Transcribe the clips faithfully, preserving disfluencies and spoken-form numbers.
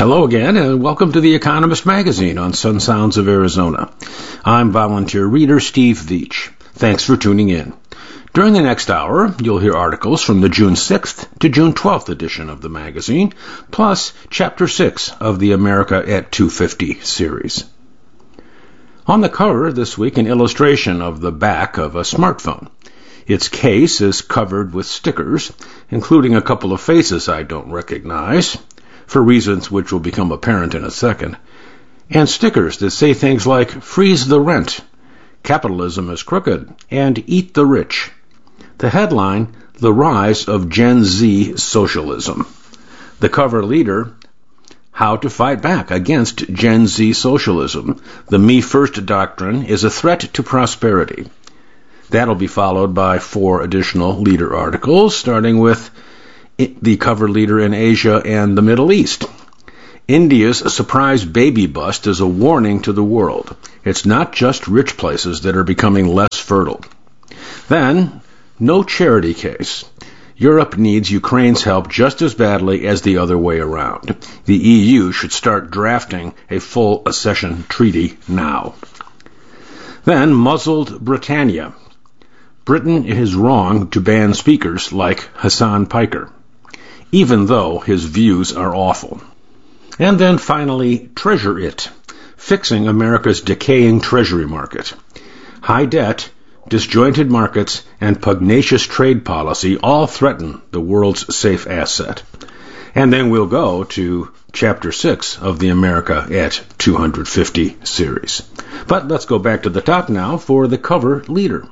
Hello again, and welcome to The Economist Magazine on Sun Sounds of Arizona. I'm volunteer reader Steve Veach. Thanks for tuning in. During the next hour, you'll hear articles from the June sixth to June twelfth edition of the magazine, plus Chapter six of the America at two fifty series. On the cover this week, an illustration of the back of a smartphone. Its case is covered with stickers, including a couple of faces I don't recognize, for reasons which will become apparent in a second, and stickers that say things like, freeze the rent, capitalism is crooked, and eat the rich. The headline, The Rise of Gen Z Socialism. The cover leader, How to Fight Back Against Gen Z Socialism. The Me First Doctrine is a threat to prosperity. That'll be followed by four additional leader articles, starting with the cover leader in Asia and the Middle East. India's surprise baby bust is a warning to the world. It's not just rich places that are becoming less fertile. Then, no charity case. Europe needs Ukraine's help just as badly as the other way around. The E U should start drafting a full accession treaty now. Then, muzzled Britannia. Britain is wrong to ban speakers like Hassan Piker, even though his views are awful. And then finally, Treasure It, fixing America's decaying treasury market. High debt, disjointed markets, and pugnacious trade policy all threaten the world's safe asset. And then we'll go to Chapter six of the America at two fifty series. But let's go back to the top now for the cover leader.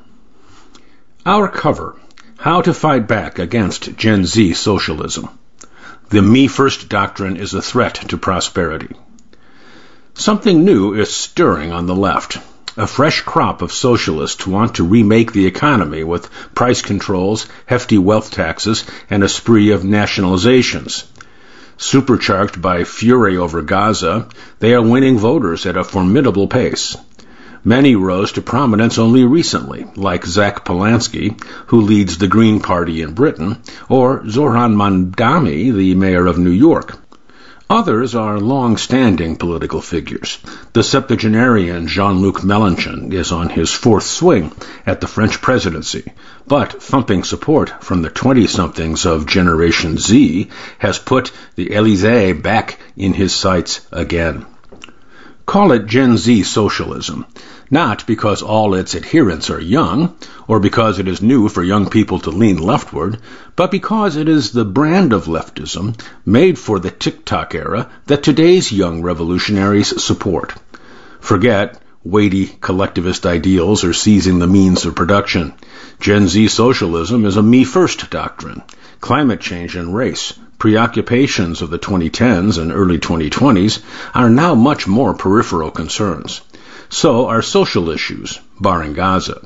Our cover, How to Fight Back Against Gen Z Socialism. The Me First Doctrine is a threat to prosperity. Something new is stirring on the left. A fresh crop of socialists want to remake the economy with price controls, hefty wealth taxes, and a spree of nationalizations. Supercharged by fury over Gaza, they are winning voters at a formidable pace. Many rose to prominence only recently, like Zach Polanski, who leads the Green Party in Britain, or Zohran Mamdani, the mayor of New York. Others are long-standing political figures. The septuagenarian Jean-Luc Mélenchon is on his fourth swing at the French presidency, but thumping support from the twenty-somethings of Generation Z has put the Élysée back in his sights again. Call it Gen Z socialism, not because all its adherents are young, or because it is new for young people to lean leftward, but because it is the brand of leftism made for the TikTok era that today's young revolutionaries support. Forget weighty collectivist ideals or seizing the means of production. Gen Z socialism is a me-first doctrine. Climate change and race, preoccupations of the twenty tens and early twenty twenties, are now much more peripheral concerns. So are social issues, barring Gaza.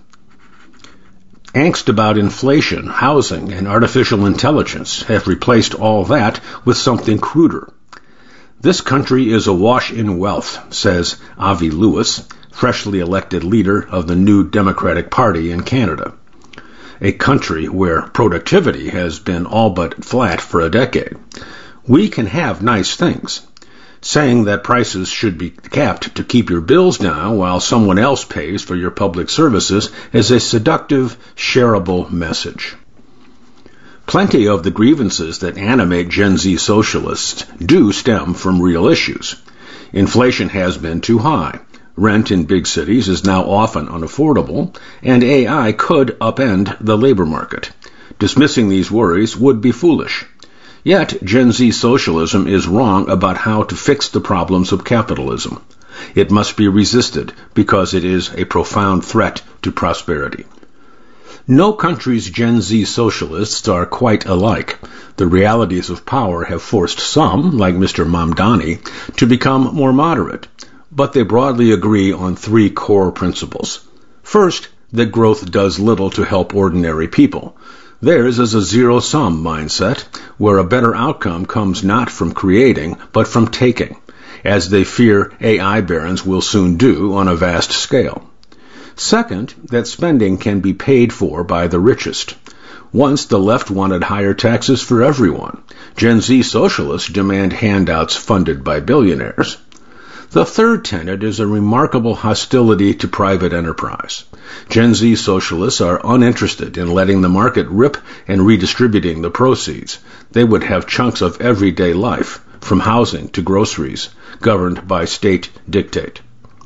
Angst about inflation, housing, and artificial intelligence have replaced all that with something cruder. This country is awash in wealth, says Avi Lewis, freshly elected leader of the New Democratic Party in Canada. A country where productivity has been all but flat for a decade. We can have nice things. Saying that prices should be capped to keep your bills down while someone else pays for your public services is a seductive, shareable message. Plenty of the grievances that animate Gen Z socialists do stem from real issues. Inflation has been too high. Rent in big cities is now often unaffordable, and A I could upend the labor market. Dismissing these worries would be foolish. Yet, Gen Z socialism is wrong about how to fix the problems of capitalism. It must be resisted because it is a profound threat to prosperity. No country's Gen Z socialists are quite alike. The realities of power have forced some, like Mister Mamdani, to become more moderate. But they broadly agree on three core principles. First, that growth does little to help ordinary people. Theirs is a zero-sum mindset, where a better outcome comes not from creating, but from taking, as they fear A I barons will soon do on a vast scale. Second, that spending can be paid for by the richest. Once the left wanted higher taxes for everyone. Gen Z socialists demand handouts funded by billionaires. The third tenet is a remarkable hostility to private enterprise. Gen Z socialists are uninterested in letting the market rip and redistributing the proceeds. They would have chunks of everyday life, from housing to groceries, governed by state dictate.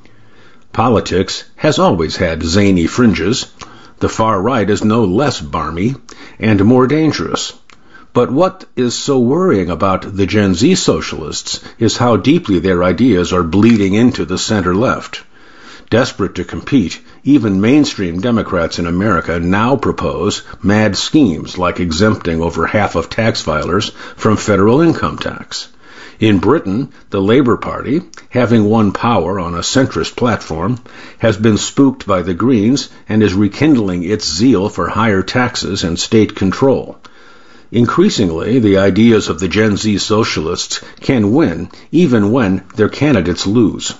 Politics has always had zany fringes. The far right is no less barmy and more dangerous. But what is so worrying about the Gen Z socialists is how deeply their ideas are bleeding into the center-left. Desperate to compete, even mainstream Democrats in America now propose mad schemes like exempting over half of tax filers from federal income tax. In Britain, the Labour Party, having won power on a centrist platform, has been spooked by the Greens and is rekindling its zeal for higher taxes and state control. Increasingly, the ideas of the Gen Z socialists can win even when their candidates lose.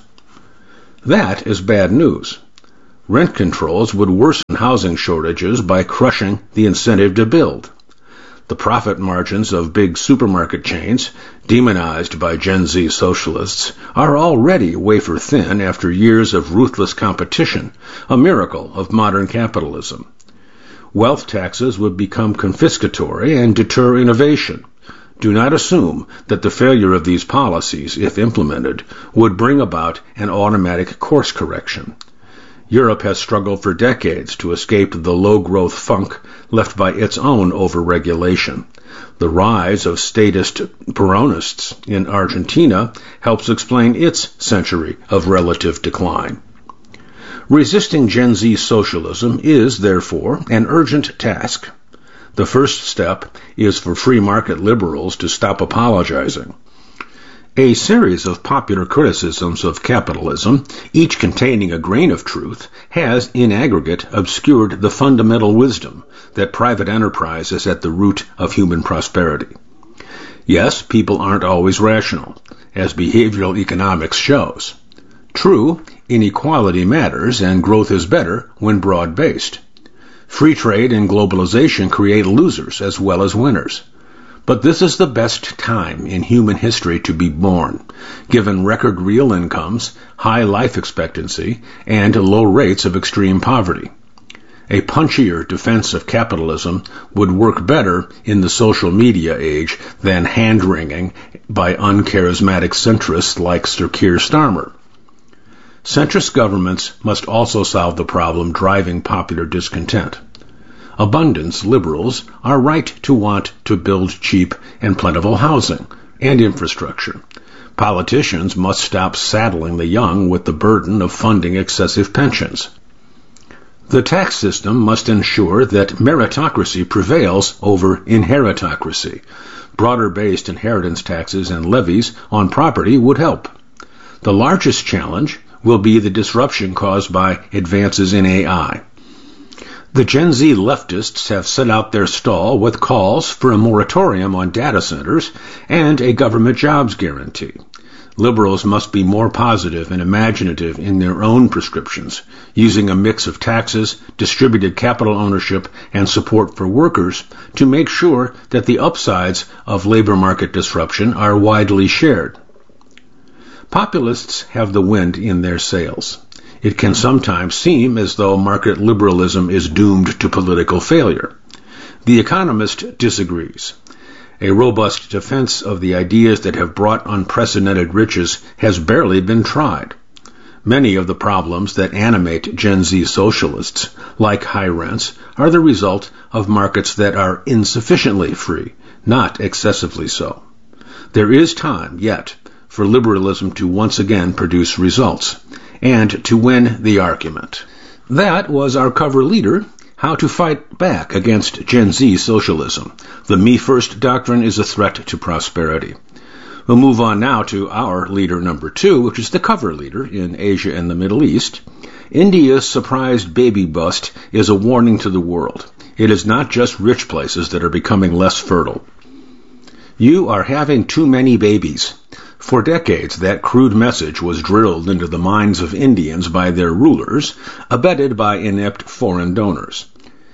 That is bad news. Rent controls would worsen housing shortages by crushing the incentive to build. The profit margins of big supermarket chains, demonized by Gen Z socialists, are already wafer-thin after years of ruthless competition, a miracle of modern capitalism. Wealth taxes would become confiscatory and deter innovation. Do not assume that the failure of these policies, if implemented, would bring about an automatic course correction. Europe has struggled for decades to escape the low-growth funk left by its own overregulation. The rise of statist Peronists in Argentina helps explain its century of relative decline. Resisting Gen Z socialism is, therefore, an urgent task. The first step is for free market liberals to stop apologizing. A series of popular criticisms of capitalism, each containing a grain of truth, has, in aggregate, obscured the fundamental wisdom that private enterprise is at the root of human prosperity. Yes, people aren't always rational, as behavioral economics shows. True, inequality matters and growth is better when broad-based. Free trade and globalization create losers as well as winners. But this is the best time in human history to be born, given record real incomes, high life expectancy, and low rates of extreme poverty. A punchier defense of capitalism would work better in the social media age than hand-wringing by uncharismatic centrists like Sir Keir Starmer. Centrist governments must also solve the problem driving popular discontent. Abundance liberals are right to want to build cheap and plentiful housing and infrastructure. Politicians must stop saddling the young with the burden of funding excessive pensions. The tax system must ensure that meritocracy prevails over inheritocracy. Broader-based inheritance taxes and levies on property would help. The largest challenge will be the disruption caused by advances in A I. The Gen Z leftists have set out their stall with calls for a moratorium on data centers and a government jobs guarantee. Liberals must be more positive and imaginative in their own prescriptions, using a mix of taxes, distributed capital ownership, and support for workers to make sure that the upsides of labor market disruption are widely shared. Populists have the wind in their sails. It can sometimes seem as though market liberalism is doomed to political failure. The Economist disagrees. A robust defense of the ideas that have brought unprecedented riches has barely been tried. Many of the problems that animate Gen Z socialists, like high rents, are the result of markets that are insufficiently free, not excessively so. There is time yet for liberalism to once again produce results, and to win the argument. That was our cover leader, How to Fight Back Against Gen Z Socialism. The Me First doctrine is a threat to prosperity. We'll move on now to our leader number two, which is the cover leader in Asia and the Middle East. India's surprised baby bust is a warning to the world. It is not just rich places that are becoming less fertile. You are having too many babies. For decades, that crude message was drilled into the minds of Indians by their rulers, abetted by inept foreign donors.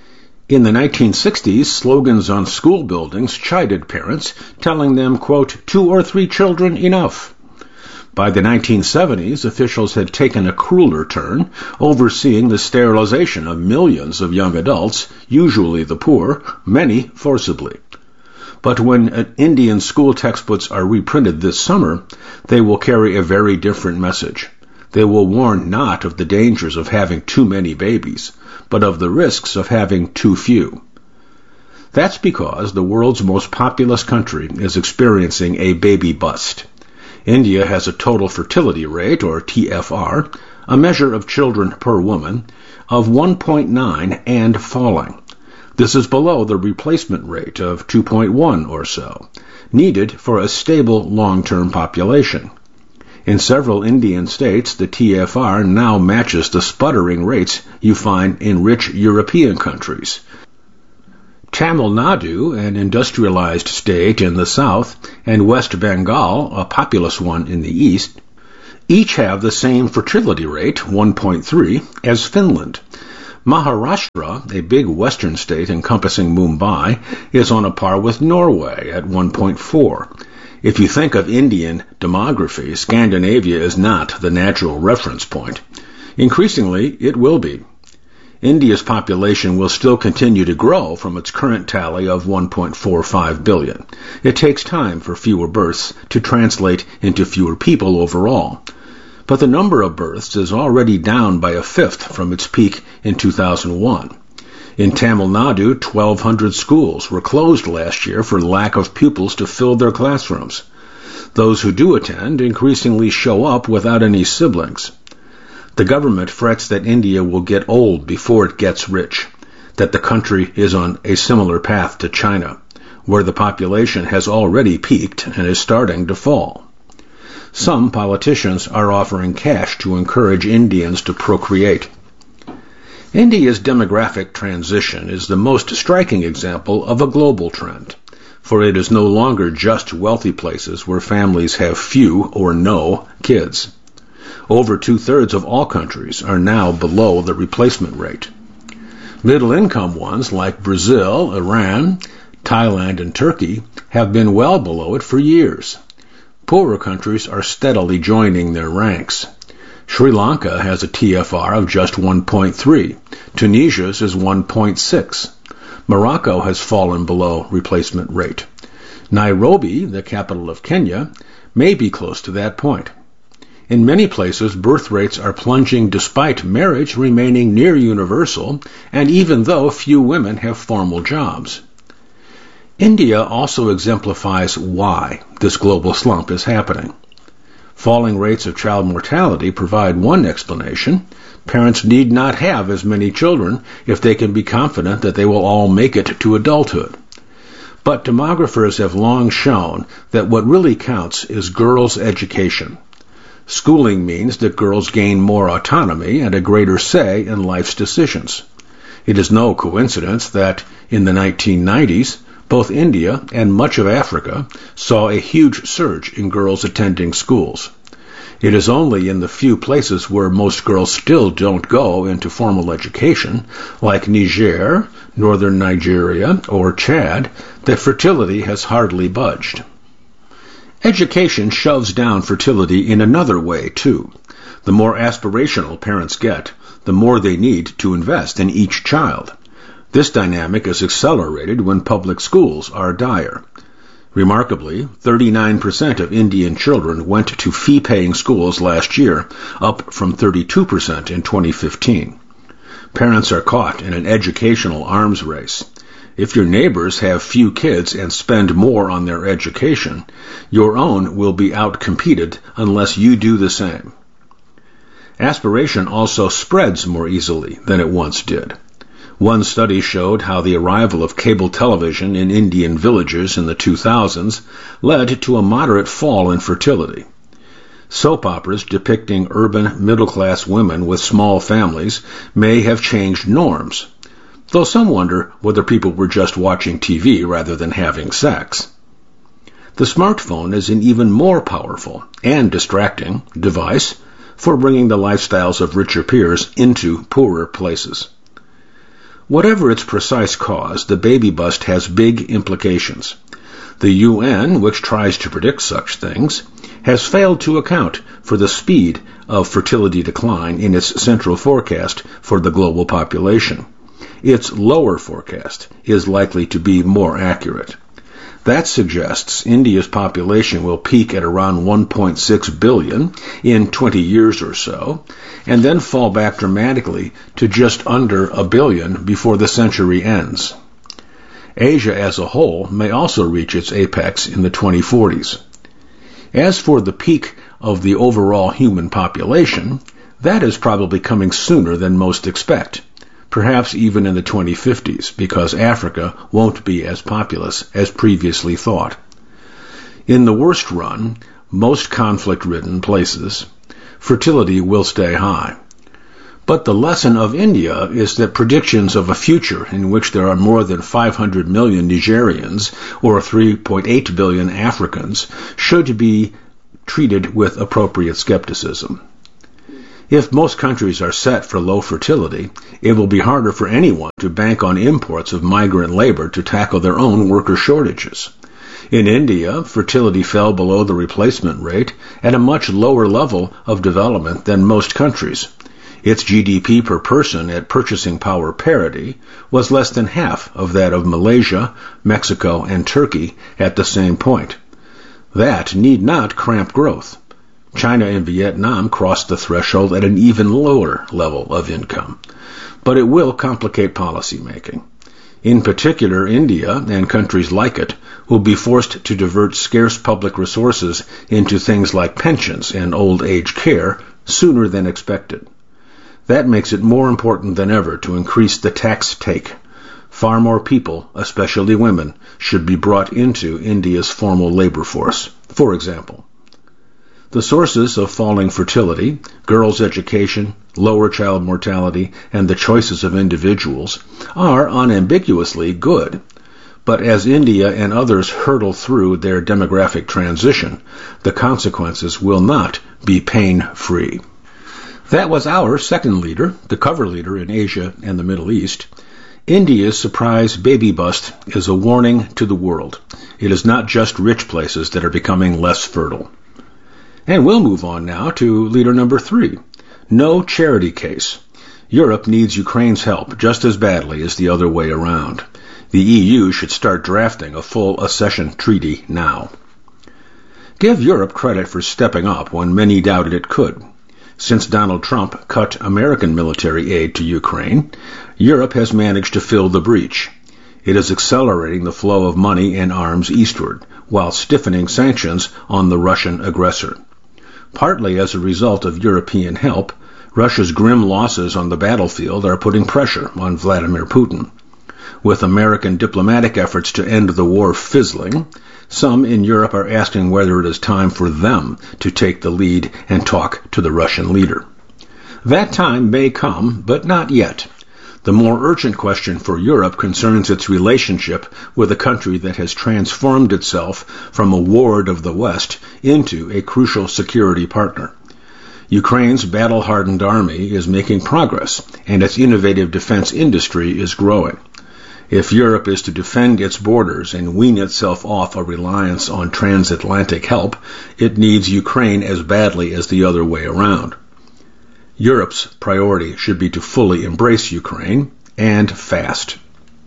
In the nineteen sixties, slogans on school buildings chided parents, telling them, quote, two or three children enough. By the nineteen seventies, officials had taken a crueler turn, overseeing the sterilization of millions of young adults, usually the poor, many forcibly. But when Indian school textbooks are reprinted this summer, they will carry a very different message. They will warn not of the dangers of having too many babies, but of the risks of having too few. That's because the world's most populous country is experiencing a baby bust. India has a total fertility rate, or T F R, a measure of children per woman, of one point nine and falling. This is below the replacement rate of two point one or so, needed for a stable long-term population. In several Indian states, the T F R now matches the sputtering rates you find in rich European countries. Tamil Nadu, an industrialized state in the south, and West Bengal, a populous one in the east, each have the same fertility rate, one point three, as Finland. Maharashtra, a big western state encompassing Mumbai, is on a par with Norway at one point four. If you think of Indian demography, Scandinavia is not the natural reference point. Increasingly, it will be. India's population will still continue to grow from its current tally of one point four five billion. It takes time for fewer births to translate into fewer people overall. But the number of births is already down by a fifth from its peak in two thousand one. In Tamil Nadu, twelve hundred schools were closed last year for lack of pupils to fill their classrooms. Those who do attend increasingly show up without any siblings. The government frets that India will get old before it gets rich, that the country is on a similar path to China, where the population has already peaked and is starting to fall. Some politicians are offering cash to encourage Indians to procreate. India's demographic transition is the most striking example of a global trend, for it is no longer just wealthy places where families have few or no kids. Over two-thirds of all countries are now below the replacement rate. Middle-income ones like Brazil, Iran, Thailand, and Turkey have been well below it for years. Poorer countries are steadily joining their ranks. Sri Lanka has a T F R of just one point three. Tunisia's is one point six. Morocco has fallen below replacement rate. Nairobi, the capital of Kenya, may be close to that point. In many places, birth rates are plunging despite marriage remaining near universal, and even though few women have formal jobs. India also exemplifies why this global slump is happening. Falling rates of child mortality provide one explanation. Parents need not have as many children if they can be confident that they will all make it to adulthood. But demographers have long shown that what really counts is girls' education. Schooling means that girls gain more autonomy and a greater say in life's decisions. It is no coincidence that in the nineteen nineties, both India and much of Africa saw a huge surge in girls attending schools. It is only in the few places where most girls still don't go into formal education, like Niger, northern Nigeria, or Chad, that fertility has hardly budged. Education shoves down fertility in another way, too. The more aspirational parents get, the more they need to invest in each child. This dynamic is accelerated when public schools are dire. Remarkably, thirty-nine percent of Indian children went to fee-paying schools last year, up from thirty-two percent in twenty fifteen. Parents are caught in an educational arms race. If your neighbors have few kids and spend more on their education, your own will be outcompeted unless you do the same. Aspiration also spreads more easily than it once did. One study showed how the arrival of cable television in Indian villages in the two thousands led to a moderate fall in fertility. Soap operas depicting urban middle-class women with small families may have changed norms, though some wonder whether people were just watching T V rather than having sex. The smartphone is an even more powerful and distracting device for bringing the lifestyles of richer peers into poorer places. Whatever its precise cause, the baby bust has big implications. The U N, which tries to predict such things, has failed to account for the speed of fertility decline in its central forecast for the global population. Its lower forecast is likely to be more accurate. That suggests India's population will peak at around one point six billion in twenty years or so, and then fall back dramatically to just under a billion before the century ends. Asia as a whole may also reach its apex in the twenty forties. As for the peak of the overall human population, that is probably coming sooner than most expect, perhaps even in the twenty fifties, because Africa won't be as populous as previously thought. In the worst run, most conflict-ridden places, fertility will stay high. But the lesson of India is that predictions of a future in which there are more than five hundred million Nigerians or three point eight billion Africans should be treated with appropriate skepticism. If most countries are set for low fertility, it will be harder for anyone to bank on imports of migrant labor to tackle their own worker shortages. In India, fertility fell below the replacement rate at a much lower level of development than most countries. Its G D P per person at purchasing power parity was less than half of that of Malaysia, Mexico, and Turkey at the same point. That need not cramp growth. China and Vietnam crossed the threshold at an even lower level of income, but it will complicate policy making. In particular, India and countries like it will be forced to divert scarce public resources into things like pensions and old age care sooner than expected. That makes it more important than ever to increase the tax take. Far more people, especially women, should be brought into India's formal labor force. For example, the sources of falling fertility, girls' education, lower child mortality, and the choices of individuals are unambiguously good. But as India and others hurtle through their demographic transition, the consequences will not be pain-free. That was our second leader, the cover leader in Asia and the Middle East. India's surprise baby bust is a warning to the world. It is not just rich places that are becoming less fertile. And we'll move on now to leader number three. No charity case. Europe needs Ukraine's help just as badly as the other way around. The E U should start drafting a full accession treaty now. Give Europe credit for stepping up when many doubted it could. Since Donald Trump cut American military aid to Ukraine, Europe has managed to fill the breach. It is accelerating the flow of money and arms eastward, while stiffening sanctions on the Russian aggressor. Partly as a result of European help, Russia's grim losses on the battlefield are putting pressure on Vladimir Putin. With American diplomatic efforts to end the war fizzling, some in Europe are asking whether it is time for them to take the lead and talk to the Russian leader. That time may come, but not yet. The more urgent question for Europe concerns its relationship with a country that has transformed itself from a ward of the West into a crucial security partner. Ukraine's battle-hardened army is making progress, and its innovative defense industry is growing. If Europe is to defend its borders and wean itself off a reliance on transatlantic help, it needs Ukraine as badly as the other way around. Europe's priority should be to fully embrace Ukraine, and fast.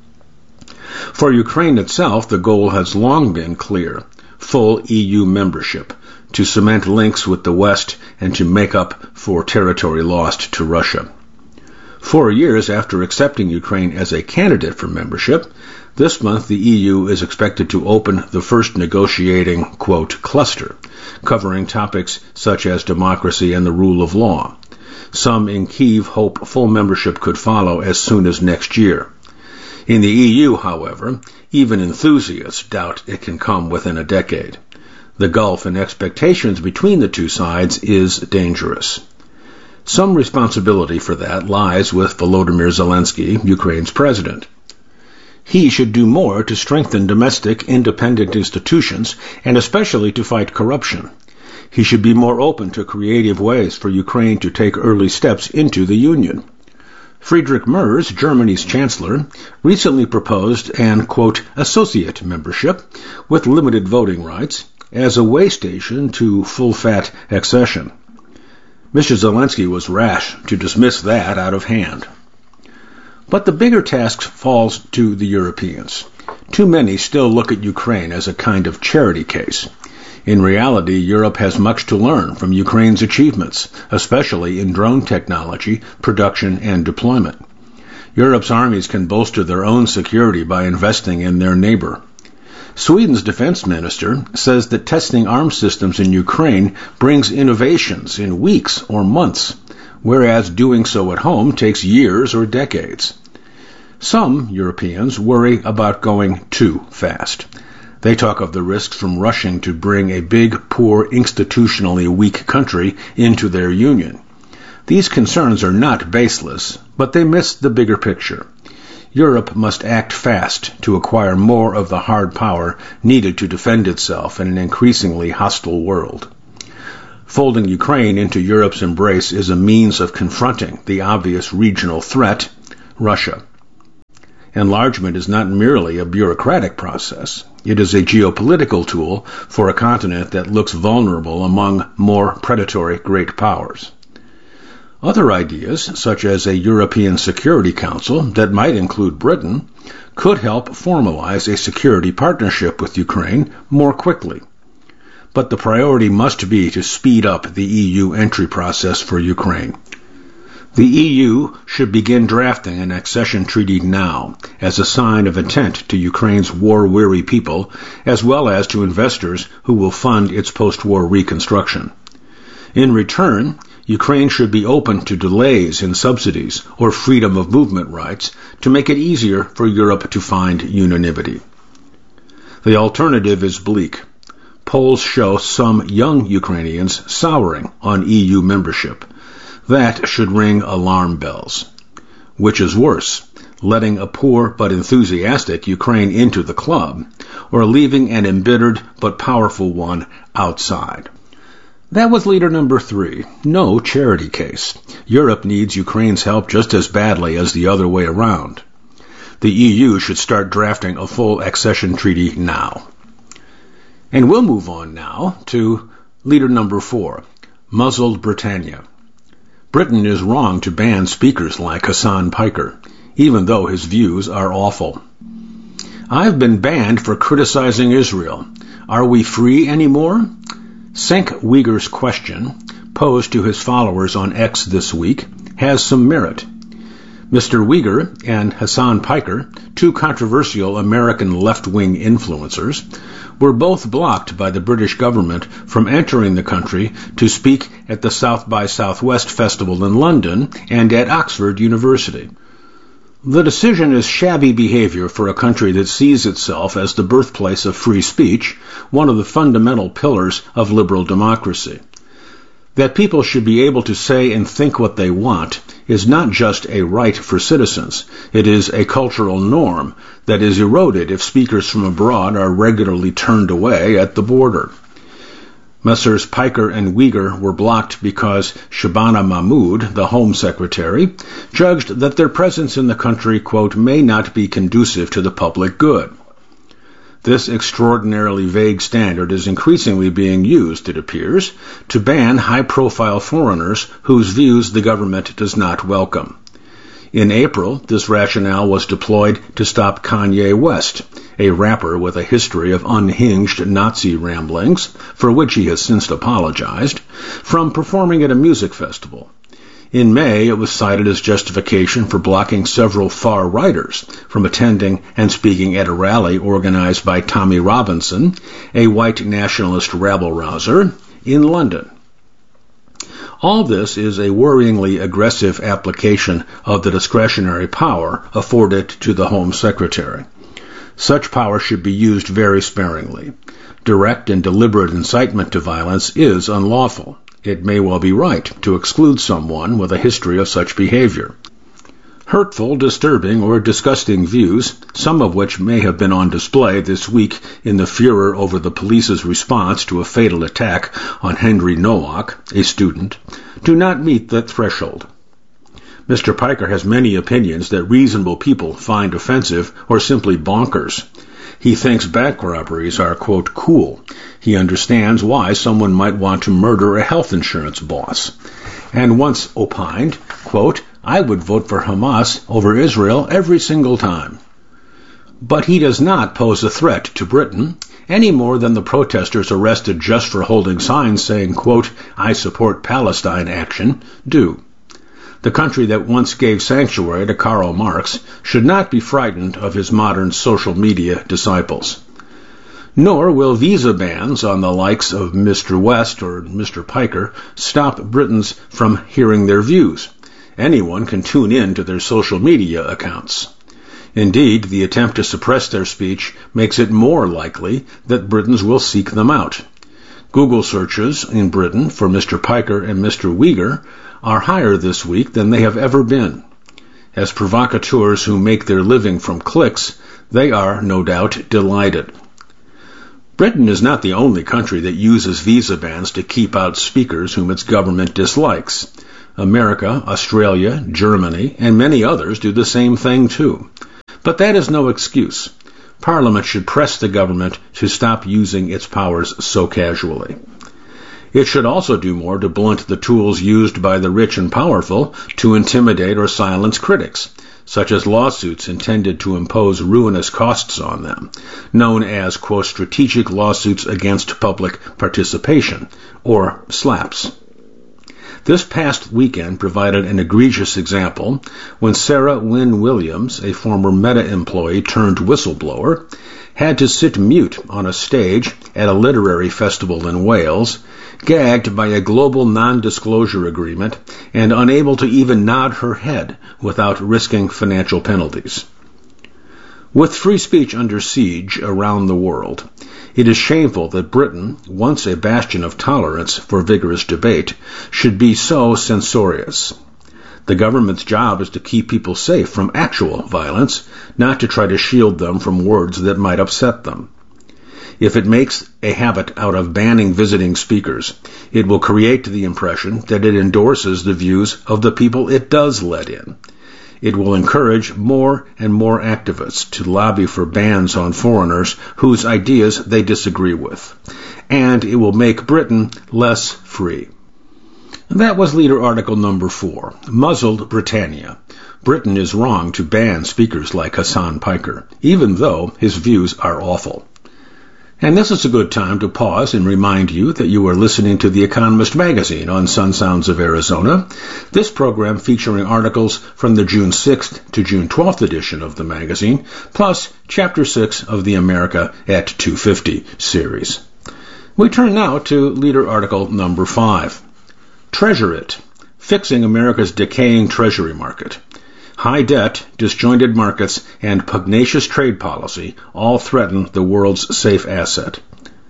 For Ukraine itself, the goal has long been clear: full E U membership, to cement links with the West and to make up for territory lost to Russia. Four years after accepting Ukraine as a candidate for membership, this month the E U is expected to open the first negotiating, quote, cluster, covering topics such as democracy and the rule of law. Some in Kyiv hope full membership could follow as soon as next year. In the E U, however, even enthusiasts doubt it can come within a decade. The gulf in expectations between the two sides is dangerous. Some responsibility for that lies with Volodymyr Zelensky, Ukraine's president. He should do more to strengthen domestic independent institutions and especially to fight corruption. He should be more open to creative ways for Ukraine to take early steps into the Union. Friedrich Merz, Germany's chancellor, recently proposed an, quote, associate membership with limited voting rights as a way station to full-fat accession. Mister Zelensky was rash to dismiss that out of hand. But the bigger task falls to the Europeans. Too many still look at Ukraine as a kind of charity case. In reality, Europe has much to learn from Ukraine's achievements, especially in drone technology, production, and deployment. Europe's armies can bolster their own security by investing in their neighbor. Sweden's defense minister says that testing arms systems in Ukraine brings innovations in weeks or months, whereas doing so at home takes years or decades. Some Europeans worry about going too fast. They talk of the risks from rushing to bring a big, poor, institutionally weak country into their union. These concerns are not baseless, but they miss the bigger picture. Europe must act fast to acquire more of the hard power needed to defend itself in an increasingly hostile world. Folding Ukraine into Europe's embrace is a means of confronting the obvious regional threat, Russia. Enlargement is not merely a bureaucratic process. It is a geopolitical tool for a continent that looks vulnerable among more predatory great powers. Other ideas, such as a European Security Council that might include Britain, could help formalize a security partnership with Ukraine more quickly. But the priority must be to speed up the E U entry process for Ukraine. The E U should begin drafting an accession treaty now as a sign of intent to Ukraine's war-weary people, as well as to investors who will fund its post-war reconstruction. In return, Ukraine should be open to delays in subsidies or freedom of movement rights to make it easier for Europe to find unanimity. The alternative is bleak. Polls show some young Ukrainians souring on E U membership. That should ring alarm bells. Which is worse, letting a poor but enthusiastic Ukraine into the club, or leaving an embittered but powerful one outside? That was leader number three. No charity case. Europe needs Ukraine's help just as badly as the other way around. The E U should start drafting a full accession treaty now. And we'll move on now to leader number four, muzzled Britannia. Britain is wrong to ban speakers like Hassan Piker, even though his views are awful. I've been banned for criticizing Israel. Are we free anymore? Cenk Uyghur's question, posed to his followers on X this week, has some merit. Mister Uyghur and Hassan Piker, two controversial American left-wing influencers, were both blocked by the British government from entering the country to speak at the South by Southwest Festival in London and at Oxford University. The decision is shabby behavior for a country that sees itself as the birthplace of free speech, one of the fundamental pillars of liberal democracy. That people should be able to say and think what they want is not just a right for citizens. It is a cultural norm that is eroded if speakers from abroad are regularly turned away at the border. Messrs. Piker and Uyghur were blocked because Shabana Mahmood, the Home Secretary, judged that their presence in the country, quote, may not be conducive to the public good. This extraordinarily vague standard is increasingly being used, it appears, to ban high-profile foreigners whose views the government does not welcome. In April, this rationale was deployed to stop Kanye West, a rapper with a history of unhinged Nazi ramblings, for which he has since apologized, from performing at a music festival. In May, it was cited as justification for blocking several far-righters from attending and speaking at a rally organized by Tommy Robinson, a white nationalist rabble-rouser, in London. All this is a worryingly aggressive application of the discretionary power afforded to the Home Secretary. Such power should be used very sparingly. Direct and deliberate incitement to violence is unlawful. It may well be right to exclude someone with a history of such behavior. Hurtful, disturbing, or disgusting views, some of which may have been on display this week in the furor over the police's response to a fatal attack on Henry Nowak, a student, do not meet that threshold. Mister Piker has many opinions that reasonable people find offensive or simply bonkers. He thinks bank robberies are, quote, cool. He understands why someone might want to murder a health insurance boss. And once opined, quote, I would vote for Hamas over Israel every single time. But he does not pose a threat to Britain, any more than the protesters arrested just for holding signs saying, quote, I support Palestine action, do. The country that once gave sanctuary to Karl Marx should not be frightened of his modern social media disciples. Nor will visa bans on the likes of Mister West or Mister Piker stop Britons from hearing their views. Anyone can tune in to their social media accounts. Indeed, the attempt to suppress their speech makes it more likely that Britons will seek them out. Google searches in Britain for Mister Piker and Mister Uyghur are higher this week than they have ever been. As provocateurs who make their living from clicks, they are, no doubt, delighted. Britain is not the only country that uses visa bans to keep out speakers whom its government dislikes. America, Australia, Germany, and many others do the same thing too. But that is no excuse. Parliament should press the government to stop using its powers so casually. It should also do more to blunt the tools used by the rich and powerful to intimidate or silence critics, such as lawsuits intended to impose ruinous costs on them, known as, quote, strategic lawsuits against public participation, or SLAPPs. This past weekend provided an egregious example when Sarah Wynne Williams, a former Meta employee turned whistleblower, had to sit mute on a stage at a literary festival in Wales, gagged by a global non-disclosure agreement and unable to even nod her head without risking financial penalties. With free speech under siege around the world, it is shameful that Britain, once a bastion of tolerance for vigorous debate, should be so censorious. The government's job is to keep people safe from actual violence, not to try to shield them from words that might upset them. If it makes a habit out of banning visiting speakers, it will create the impression that it endorses the views of the people it does let in. It will encourage more and more activists to lobby for bans on foreigners whose ideas they disagree with. And it will make Britain less free. And that was leader article number four, Muzzled Britannia. Britain is wrong to ban speakers like Hasan Piker, even though his views are awful. And this is a good time to pause and remind you that you are listening to The Economist magazine on Sun Sounds of Arizona. This program featuring articles from the June sixth to June twelfth edition of the magazine, plus Chapter six of the America at two fifty series. We turn now to leader article number five. Treasure It, Fixing America's Decaying Treasury Market. High debt, disjointed markets, and pugnacious trade policy all threaten the world's safe asset.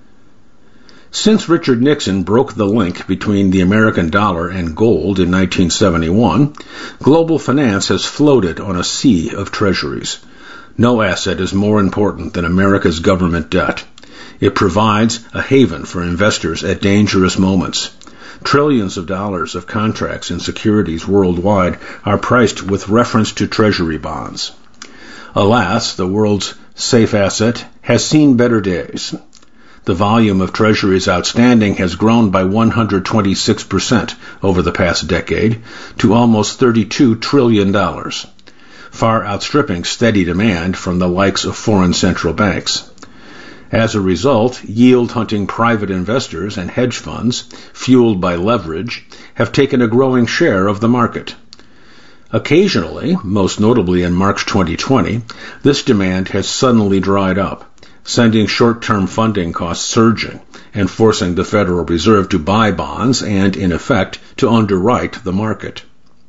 Since Richard Nixon broke the link between the American dollar and gold in nineteen seventy-one, global finance has floated on a sea of treasuries. No asset is more important than America's government debt. It provides a haven for investors at dangerous moments. Trillions of dollars of contracts and securities worldwide are priced with reference to treasury bonds. Alas, the world's safe asset has seen better days. The volume of treasuries outstanding has grown by one hundred twenty-six percent over the past decade to almost thirty-two trillion dollars, far outstripping steady demand from the likes of foreign central banks. As a result, yield-hunting private investors and hedge funds, fueled by leverage, have taken a growing share of the market. Occasionally, most notably in March twenty twenty, this demand has suddenly dried up, sending short-term funding costs surging and forcing the Federal Reserve to buy bonds and, in effect, to underwrite the market.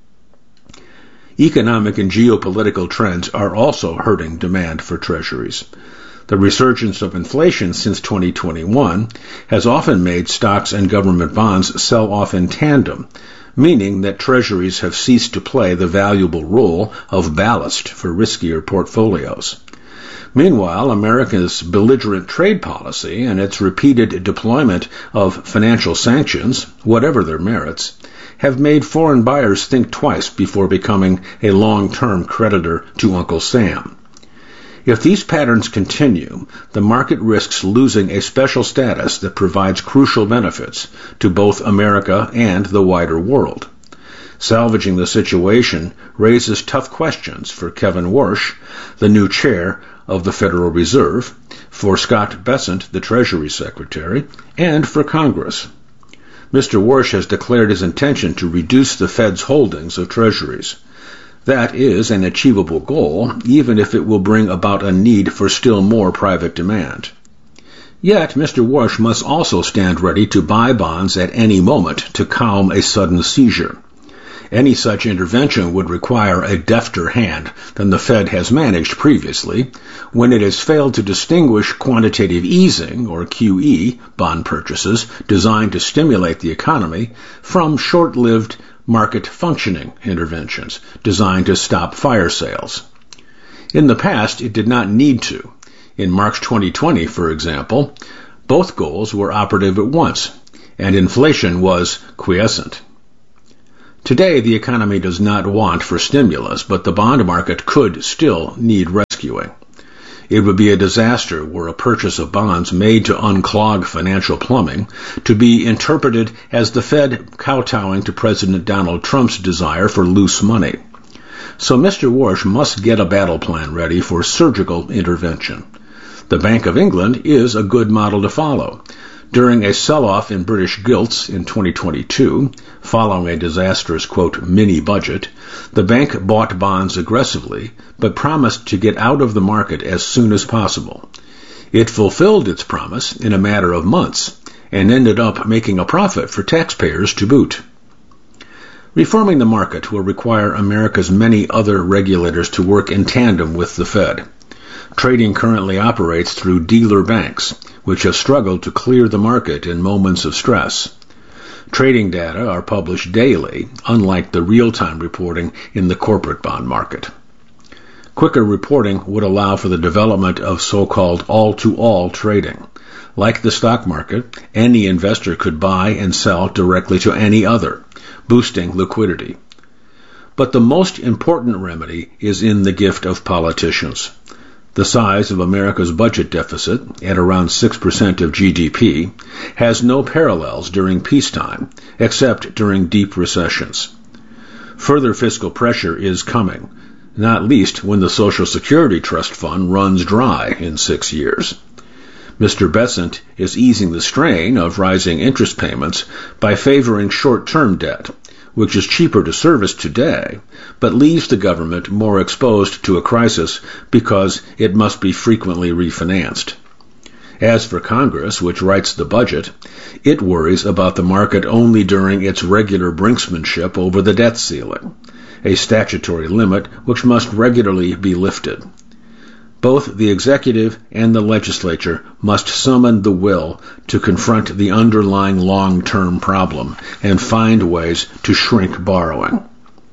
Economic and geopolitical trends are also hurting demand for treasuries. The resurgence of inflation since twenty twenty-one has often made stocks and government bonds sell off in tandem, meaning that treasuries have ceased to play the valuable role of ballast for riskier portfolios. Meanwhile, America's belligerent trade policy and its repeated deployment of financial sanctions, whatever their merits, have made foreign buyers think twice before becoming a long-term creditor to Uncle Sam. If these patterns continue, the market risks losing a special status that provides crucial benefits to both America and the wider world. Salvaging the situation raises tough questions for Kevin Warsh, the new chair of the Federal Reserve, for Scott Bessent, the Treasury Secretary, and for Congress. Mister Warsh has declared his intention to reduce the Fed's holdings of treasuries. That is an achievable goal, even if it will bring about a need for still more private demand. Yet, Mister Warsh must also stand ready to buy bonds at any moment to calm a sudden seizure. Any such intervention would require a defter hand than the Fed has managed previously, when it has failed to distinguish quantitative easing, or Q E, bond purchases designed to stimulate the economy from short-lived market functioning interventions designed to stop fire sales. In the past, it did not need to. In March twenty twenty, for example, both goals were operative at once, and inflation was quiescent. Today, the economy does not want for stimulus, but the bond market could still need rescuing. It would be a disaster were a purchase of bonds made to unclog financial plumbing to be interpreted as the Fed kowtowing to President Donald Trump's desire for loose money. So Mister Warsh must get a battle plan ready for surgical intervention. The Bank of England is a good model to follow. During a sell-off in British gilts in twenty twenty-two, following a disastrous, quote, mini-budget, the bank bought bonds aggressively, but promised to get out of the market as soon as possible. It fulfilled its promise in a matter of months, and ended up making a profit for taxpayers to boot. Reforming the market will require America's many other regulators to work in tandem with the Fed. Trading currently operates through dealer banks, which have struggled to clear the market in moments of stress. Trading data are published daily, unlike the real-time reporting in the corporate bond market. Quicker reporting would allow for the development of so-called all-to-all trading. Like the stock market, any investor could buy and sell directly to any other, boosting liquidity. But the most important remedy is in the gift of politicians. The size of America's budget deficit, at around six percent of G D P, has no parallels during peacetime, except during deep recessions. Further fiscal pressure is coming, not least when the Social Security Trust Fund runs dry in six years. Mister Bessent is easing the strain of rising interest payments by favoring short-term debt, which is cheaper to service today, but leaves the government more exposed to a crisis because it must be frequently refinanced. As for Congress, which writes the budget, it worries about the market only during its regular brinksmanship over the debt ceiling, a statutory limit which must regularly be lifted. Both the executive and the legislature must summon the will to confront the underlying long-term problem and find ways to shrink borrowing.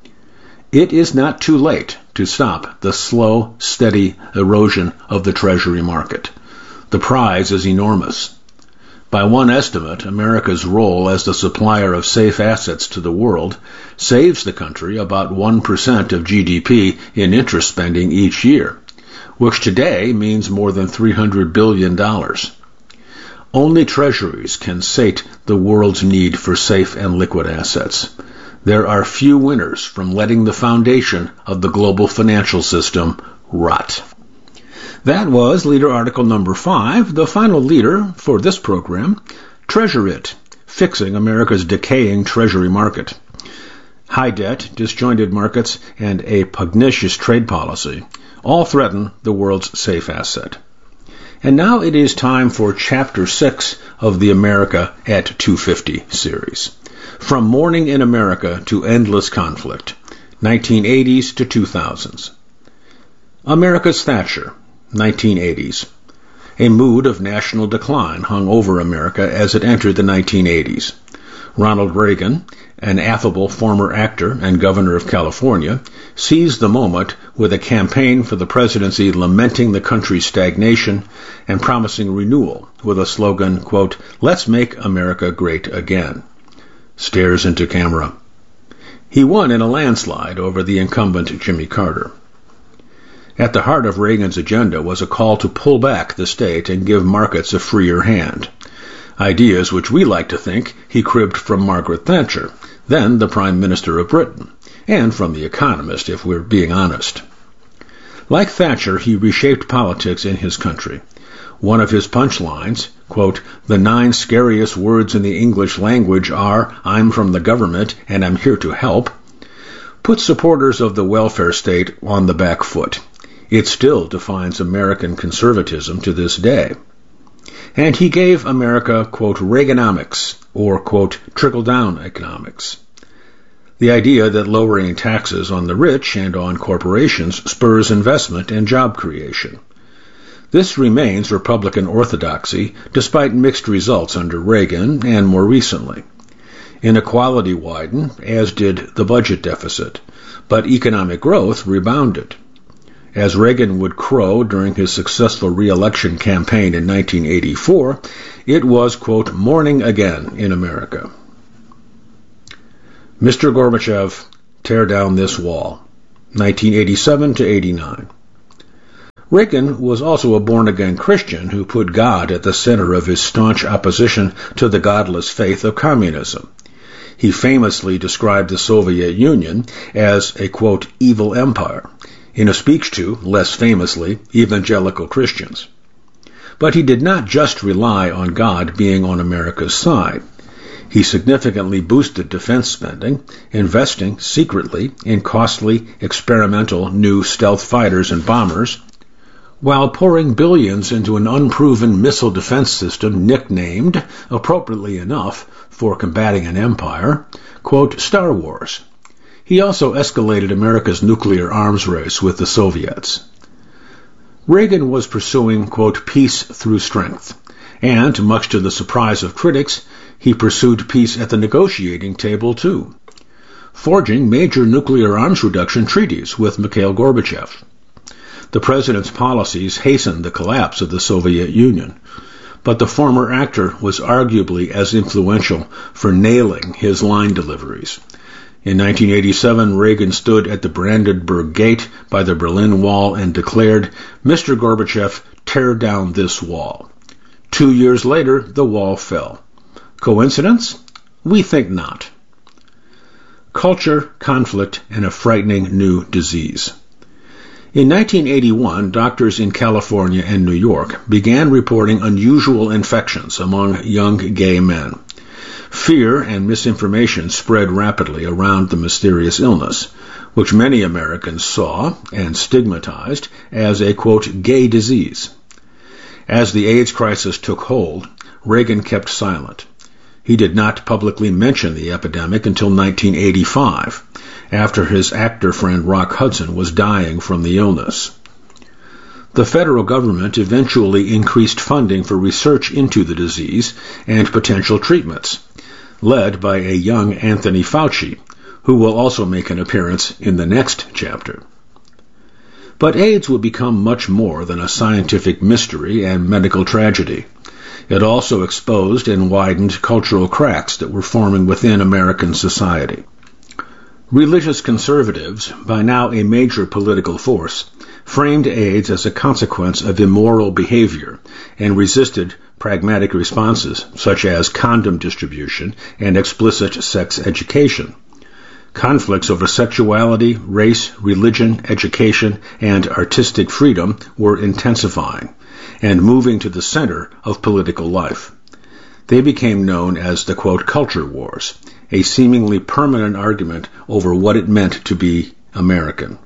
It is not too late to stop the slow, steady erosion of the Treasury market. The prize is enormous. By one estimate, America's role as the supplier of safe assets to the world saves the country about one percent of G D P in interest spending each year, which today means more than three hundred billion dollars. Only treasuries can sate the world's need for safe and liquid assets. There are few winners from letting the foundation of the global financial system rot. That was leader article number five, the final leader for this program, Treasure It, Fixing America's Decaying Treasury Market. High debt, disjointed markets, and a pugnacious trade policy all threaten the world's safe asset. And now it is time for Chapter six of the America at two fifty series. From Morning in America to Endless Conflict, nineteen eighties to two thousands. America's Thatcher, nineteen eighties. A mood of national decline hung over America as it entered the nineteen eighties. Ronald Reagan, an affable former actor and governor of California, seized the moment with a campaign for the presidency lamenting the country's stagnation and promising renewal with a slogan, quote, "Let's make America great again." Stares into camera. He won in a landslide over the incumbent Jimmy Carter. At the heart of Reagan's agenda was a call to pull back the state and give markets a freer hand, ideas which we like to think he cribbed from Margaret Thatcher, then the Prime Minister of Britain, and from The Economist, if we're being honest. Like Thatcher, he reshaped politics in his country. One of his punchlines, quote, "The nine scariest words in the English language are, 'I'm from the government and I'm here to help,' put supporters of the welfare state on the back foot. It still defines American conservatism to this day. And he gave America, quote, Reaganomics, or, quote, trickle-down economics. The idea that lowering taxes on the rich and on corporations spurs investment and job creation. This remains Republican orthodoxy despite mixed results under Reagan and more recently. Inequality widened, as did the budget deficit, but economic growth rebounded. As Reagan would crow during his successful re-election campaign in nineteen eighty-four, it was, quote, morning again in America. Mister Gorbachev, tear down this wall, nineteen eighty-seven to eighty-nine. Reagan was also a born-again Christian who put God at the center of his staunch opposition to the godless faith of communism. He famously described the Soviet Union as a, quote, evil empire, in a speech to, less famously, evangelical Christians. But he did not just rely on God being on America's side. He significantly boosted defense spending, investing secretly in costly, experimental new stealth fighters and bombers, while pouring billions into an unproven missile defense system nicknamed, appropriately enough, for combating an empire, quote, Star Wars. He also escalated America's nuclear arms race with the Soviets. Reagan was pursuing, quote, peace through strength, and, much to the surprise of critics, he pursued peace at the negotiating table too, forging major nuclear arms reduction treaties with Mikhail Gorbachev. The president's policies hastened the collapse of the Soviet Union, but the former actor was arguably as influential for nailing his line deliveries. In nineteen eighty-seven, Reagan stood at the Brandenburg Gate by the Berlin Wall and declared, Mister Gorbachev, tear down this wall. Two years later, the wall fell. Coincidence? We think not. Culture, conflict, and a frightening new disease. In nineteen eighty-one, doctors in California and New York began reporting unusual infections among young gay men. Fear and misinformation spread rapidly around the mysterious illness, which many Americans saw and stigmatized as a, quote, gay disease. As the AIDS crisis took hold, Reagan kept silent. He did not publicly mention the epidemic until nineteen eighty-five, after his actor friend Rock Hudson was dying from the illness. The federal government eventually increased funding for research into the disease and potential treatments, led by a young Anthony Fauci, who will also make an appearance in the next chapter. But AIDS would become much more than a scientific mystery and medical tragedy. It also exposed and widened cultural cracks that were forming within American society. Religious conservatives, by now a major political force, framed AIDS as a consequence of immoral behavior and resisted pragmatic responses such as condom distribution and explicit sex education. Conflicts over sexuality, race, religion, education, and artistic freedom were intensifying and moving to the center of political life. They became known as the, quote, culture wars, a seemingly permanent argument over what it meant to be American.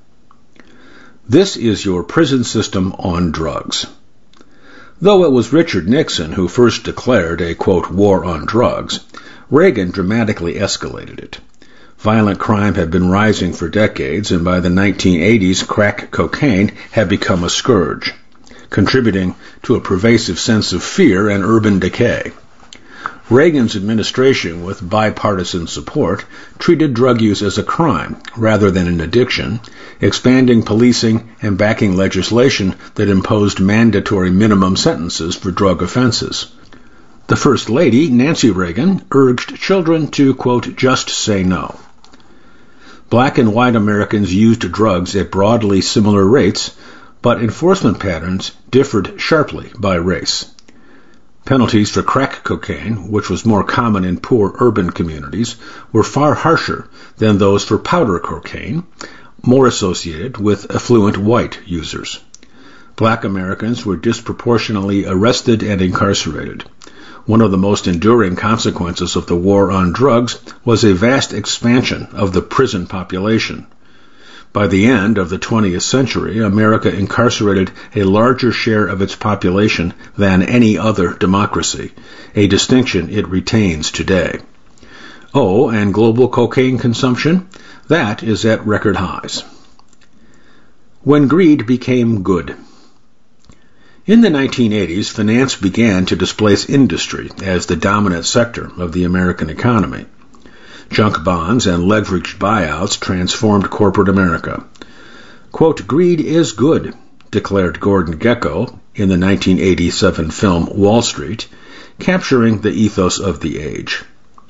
This is your prison system on drugs. Though it was Richard Nixon who first declared a, quote, war on drugs, Reagan dramatically escalated it. Violent crime had been rising for decades, and by the nineteen eighties, crack cocaine had become a scourge, contributing to a pervasive sense of fear and urban decay. Reagan's administration, with bipartisan support, treated drug use as a crime rather than an addiction, expanding policing and backing legislation that imposed mandatory minimum sentences for drug offenses. The First Lady, Nancy Reagan, urged children to, quote, just say no. Black and white Americans used drugs at broadly similar rates, but enforcement patterns differed sharply by race. Penalties for crack cocaine, which was more common in poor urban communities, were far harsher than those for powder cocaine, more associated with affluent white users. Black Americans were disproportionately arrested and incarcerated. One of the most enduring consequences of the war on drugs was a vast expansion of the prison population. By the end of the twentieth century, America incarcerated a larger share of its population than any other democracy, a distinction it retains today. Oh, and global cocaine consumption? That is at record highs. When greed became good. In the nineteen eighties, finance began to displace industry as the dominant sector of the American economy. Junk bonds and leveraged buyouts transformed corporate America. Quote, "Greed is good," declared Gordon Gekko in the nineteen eighty-seven film Wall Street, capturing the ethos of the age.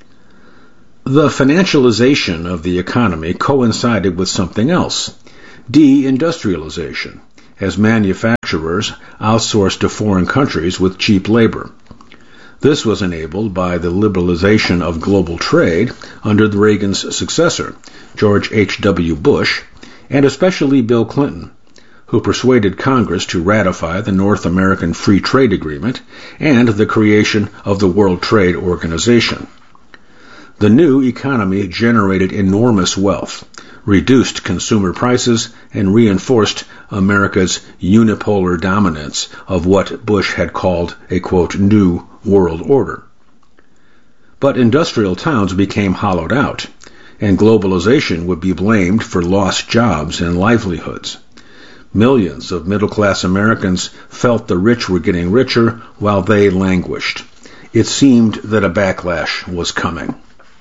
The financialization of the economy coincided with something else, deindustrialization, as manufacturers outsourced to foreign countries with cheap labor. This was enabled by the liberalization of global trade under Reagan's successor, George H W Bush, and especially Bill Clinton, who persuaded Congress to ratify the North American Free Trade Agreement and the creation of the World Trade Organization. The new economy generated enormous wealth, reduced consumer prices, and reinforced America's unipolar dominance of what Bush had called a, quote, new world order. But industrial towns became hollowed out, and globalization would be blamed for lost jobs and livelihoods. Millions of middle-class Americans felt the rich were getting richer while they languished. It seemed that a backlash was coming.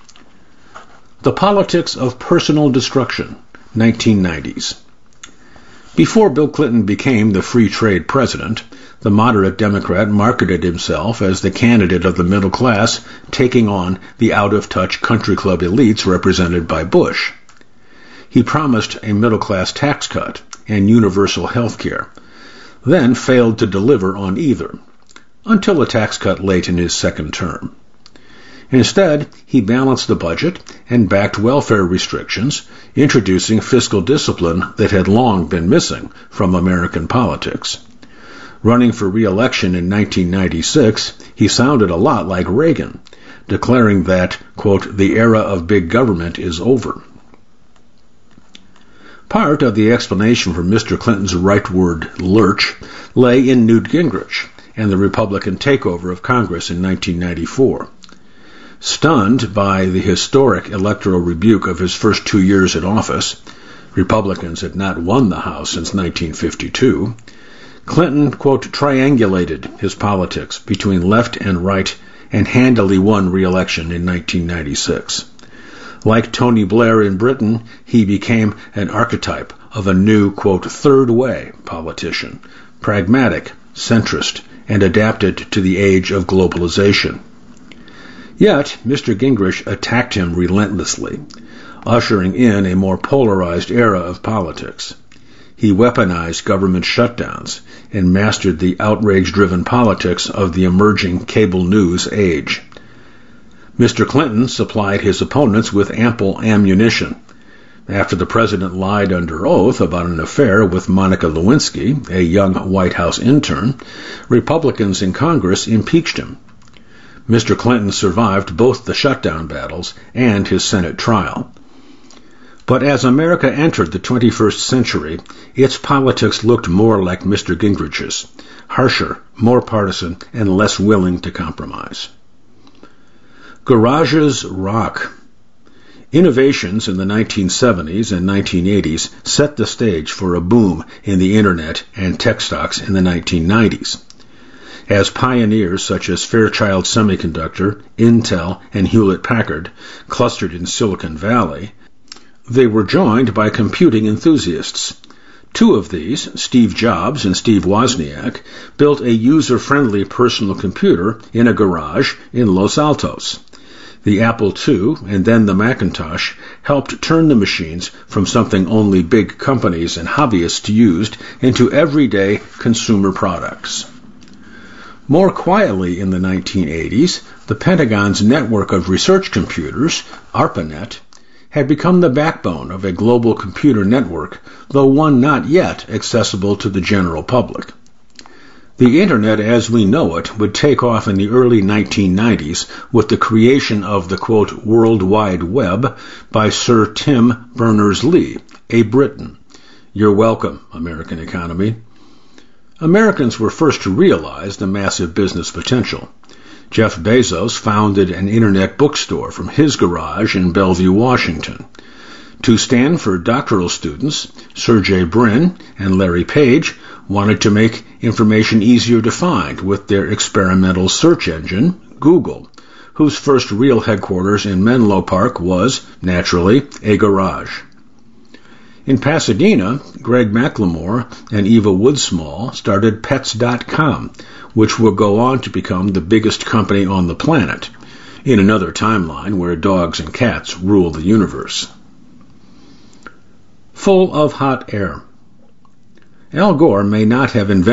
The Politics of Personal Destruction, nineteen nineties. Before Bill Clinton became the free trade president, the moderate Democrat marketed himself as the candidate of the middle class, taking on the out-of-touch country club elites represented by Bush. He promised a middle-class tax cut and universal health care, then failed to deliver on either, until a tax cut late in his second term. Instead, he balanced the budget and backed welfare restrictions, introducing fiscal discipline that had long been missing from American politics. Running for re-election in nineteen ninety-six, he sounded a lot like Reagan, declaring that, quote, the era of big government is over. Part of the explanation for Mister Clinton's rightward lurch lay in Newt Gingrich and the Republican takeover of Congress in nineteen ninety-four. Stunned by the historic electoral rebuke of his first two years in office, Republicans had not won the House since nineteen fifty-two, Clinton, quote, triangulated his politics between left and right and handily won re-election in nineteen ninety-six. Like Tony Blair in Britain, he became an archetype of a new, quote, third way politician, pragmatic, centrist, and adapted to the age of globalization. Yet, Mister Gingrich attacked him relentlessly, ushering in a more polarized era of politics. He weaponized government shutdowns and mastered the outrage-driven politics of the emerging cable news age. Mister Clinton supplied his opponents with ample ammunition. After the president lied under oath about an affair with Monica Lewinsky, a young White House intern, Republicans in Congress impeached him. Mister Clinton survived both the shutdown battles and his Senate trial. But as America entered the twenty-first century, its politics looked more like Mister Gingrich's, harsher, more partisan, and less willing to compromise. Garages rock. Innovations in the nineteen seventies and nineteen eighties set the stage for a boom in the Internet and tech stocks in the nineteen nineties. As pioneers such as Fairchild Semiconductor, Intel, and Hewlett-Packard clustered in Silicon Valley, they were joined by computing enthusiasts. Two of these, Steve Jobs and Steve Wozniak, built a user-friendly personal computer in a garage in Los Altos. The Apple two and then the Macintosh helped turn the machines from something only big companies and hobbyists used into everyday consumer products. More quietly in the nineteen eighties, the Pentagon's network of research computers, ARPANET, had become the backbone of a global computer network, though one not yet accessible to the general public. The Internet as we know it would take off in the early nineteen nineties with the creation of the, quote, World Wide Web by Sir Tim Berners-Lee, a Briton. You're welcome, American economy. Americans were first to realize the massive business potential. Jeff Bezos founded an Internet bookstore from his garage in Bellevue, Washington. Two Stanford doctoral students, Sergey Brin and Larry Page, wanted to make information easier to find with their experimental search engine, Google, whose first real headquarters in Menlo Park was, naturally, a garage. In Pasadena, Greg McLemore and Eva Woodsmall started Pets dot com, which will go on to become the biggest company on the planet, in another timeline where dogs and cats rule the universe. Full of hot air. Al Gore may not have invented